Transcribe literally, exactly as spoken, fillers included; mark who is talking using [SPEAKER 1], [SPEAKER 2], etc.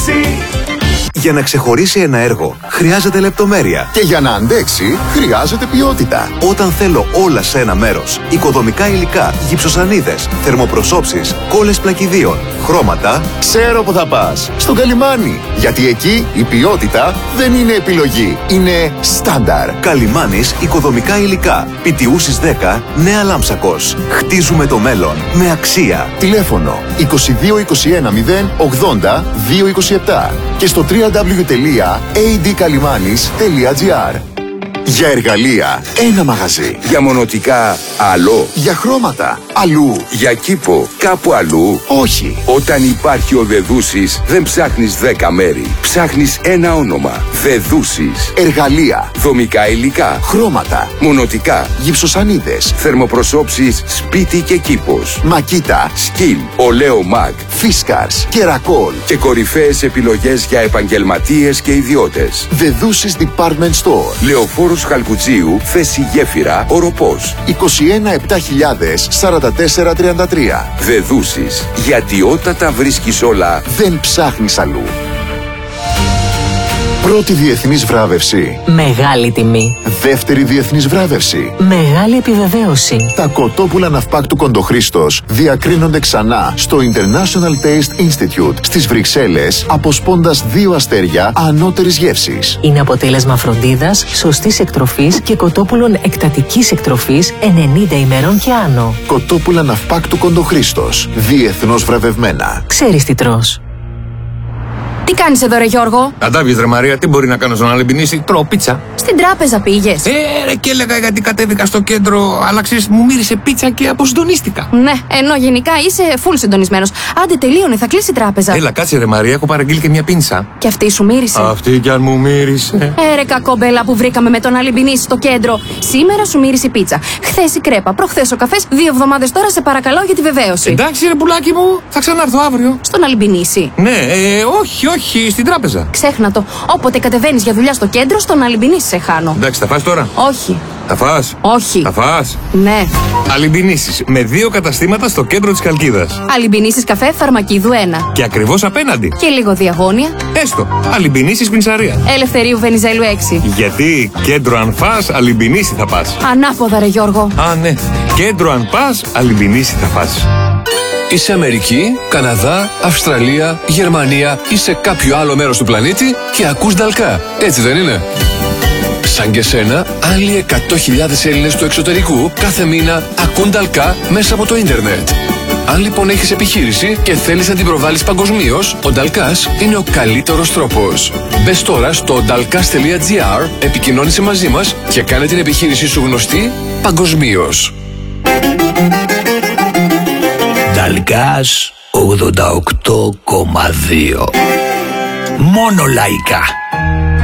[SPEAKER 1] αντέξει.
[SPEAKER 2] Για να ξεχωρίσει ένα έργο, χρειάζεται λεπτομέρεια.
[SPEAKER 3] Και για να αντέξει, χρειάζεται ποιότητα.
[SPEAKER 2] Όταν θέλω όλα σε ένα μέρος, οικοδομικά υλικά, γυψοσανίδες, θερμοπροσώψεις, κόλλες πλακιδίων, χρώματα...
[SPEAKER 3] Ξέρω που θα πας. Στον Καλιμάνι. Γιατί εκεί η ποιότητα δεν είναι επιλογή. Είναι στάνταρ.
[SPEAKER 2] Καλιμάνις οικοδομικά υλικά. Πιτιούσης δέκα, Νέα Λάμψακος. Χτίζουμε το μέλλον με αξία.
[SPEAKER 3] Τηλέφωνο είκοσι δύο είκοσι ένα μηδέν ογδόντα δύο είκοσι επτά και στο double-u double-u double-u τελεία έι ντι καλιμάνις τελεία τζι άρ. Για εργαλεία, ένα μαγαζί.
[SPEAKER 4] Για μονοτικά, άλλο.
[SPEAKER 3] Για χρώματα, αλλού.
[SPEAKER 4] Για κήπο, κάπου αλλού.
[SPEAKER 3] Όχι.
[SPEAKER 4] Όταν υπάρχει ο Δεδούσης, δεν ψάχνεις δέκα μέρη. Ψάχνεις ένα όνομα. Δεδούσης.
[SPEAKER 3] Εργαλεία,
[SPEAKER 4] δομικά υλικά,
[SPEAKER 3] χρώματα,
[SPEAKER 4] μονοτικά,
[SPEAKER 3] γυψοσανίδες,
[SPEAKER 4] θερμοπροσώψεις σπίτι και κήπος,
[SPEAKER 3] μακίτα,
[SPEAKER 4] σκυλ, ολέο μαγ,
[SPEAKER 3] φίσκαρς, κερακόλ
[SPEAKER 4] και κορυφαίες επιλογές για επαγγελματίες και ιδιώτες.
[SPEAKER 3] Δεδούσης Department Store.
[SPEAKER 4] Λεωφόρος Χαλκουτζίου, θέση Γέφυρα, Οροπός.
[SPEAKER 3] είκοσι ένα επτά χιλιάδες σαράντα τέσσερα τριάντα τρία.
[SPEAKER 4] Δεδούσης. Γιατί όταν τα βρίσκεις όλα,
[SPEAKER 3] δεν ψάχνεις αλλού. Πρώτη διεθνής βράβευση.
[SPEAKER 5] Μεγάλη τιμή.
[SPEAKER 3] Δεύτερη διεθνής βράβευση.
[SPEAKER 5] Μεγάλη επιβεβαίωση.
[SPEAKER 3] Τα κοτόπουλα ναυπάκτου Κοντοχρήστος διακρίνονται ξανά στο International Taste Institute στις Βρυξέλλες, αποσπώντας δύο αστέρια ανώτερης γεύσης.
[SPEAKER 5] Είναι αποτέλεσμα φροντίδας, σωστής εκτροφής και κοτόπουλων εκτατικής εκτροφής ενενήντα ημερών και άνω.
[SPEAKER 3] Κοτόπουλα ναυπάκτου Κοντοχρήστος. Διεθνώς βραβευμένα.
[SPEAKER 5] Ξέρεις τι τρως.
[SPEAKER 6] Τι κάνεις εδώ, ρε Γιώργο?
[SPEAKER 7] Αντάβιες, ρε Μαρία, τι μπορεί να κάνω στον Αλεμπινίση? Τρώω πίτσα.
[SPEAKER 6] Στην τράπεζα πήγες?
[SPEAKER 7] Ε, ρε, και έλεγα γιατί κατέβηκα στο κέντρο, αλλά ξέρεις, μου μύρισε πίτσα και αποσυντονίστηκα.
[SPEAKER 6] Ναι, ενώ γενικά είσαι full συντονισμένος. Άντε, τελείωνε, θα κλείσει η τράπεζα.
[SPEAKER 7] Έλα, κάτσε, ρε Μαρία, έχω παραγγείλει και μια πίνσα.
[SPEAKER 6] Και αυτή σου μύρισε?
[SPEAKER 7] Αυτή κι αν μου μύρισε.
[SPEAKER 6] Ε, ρε κακόμπελα που βρήκαμε με τον Αλεμπινίση στο κέντρο. Σήμερα σου μύρισε η πίτσα. Χθες η κρέπα, προχθές ο καφές. Δύο εβδομάδες τώρα σε παρακαλώ για τη βεβαίωση.
[SPEAKER 7] Εντάξει, ρε πουλάκι μου, θα ξανάρθω αύριο.
[SPEAKER 6] Στον Αλεμπινίση?
[SPEAKER 7] Ναι, ε, όχι, όχι, στην τράπεζα.
[SPEAKER 6] Ξέχνα το. Όποτε κατεβαίνεις για δουλειά στο κέντρο, στον Αλεμπινίση σε χάνω.
[SPEAKER 7] Εντάξει, θα φας τώρα?
[SPEAKER 6] Όχι.
[SPEAKER 7] Θα φας?
[SPEAKER 6] Όχι.
[SPEAKER 7] Θα φας?
[SPEAKER 6] Ναι.
[SPEAKER 7] Αλεμπινίσεις με δύο καταστήματα στο κέντρο της Χαλκίδας.
[SPEAKER 6] Αλεμπινίσεις καφέ Φαρμακίδου ένα.
[SPEAKER 7] Και ακριβώς απέναντι.
[SPEAKER 6] Και λίγο διαγώνια.
[SPEAKER 7] Έστω. Αλεμπινίσεις πινσαρία.
[SPEAKER 6] Ελευθερίου Βενιζέλου έξι.
[SPEAKER 7] Γιατί κέντρο αν φας, Αλεμπινίση θα πας.
[SPEAKER 6] Ανάποδα, ρε Γιώργο.
[SPEAKER 7] Α, ναι. Κέντρο αν πας, Αλεμπινίση θα πας.
[SPEAKER 8] Είσαι Αμερική, Καναδά, Αυστραλία, Γερμανία ή σε κάποιο άλλο μέρος του πλανήτη και ακούς Νταλκά. Έτσι δεν είναι? Σαν και σένα, άλλοι εκατό χιλιάδες Έλληνες του εξωτερικού κάθε μήνα ακούν Νταλκά μέσα από το ίντερνετ. Αν λοιπόν έχεις επιχείρηση και θέλεις να την προβάλλεις παγκοσμίως, ο Νταλκάς είναι ο καλύτερος τρόπος. Μπες τώρα στο νταλκάς τελεία τζι άρ, επικοινώνησε μαζί μας και κάνε την επιχείρησή σου γνωστή παγκοσμίως.
[SPEAKER 9] Νταλκάς ογδόντα οκτώ κόμμα δύο. Μόνο λαϊκά.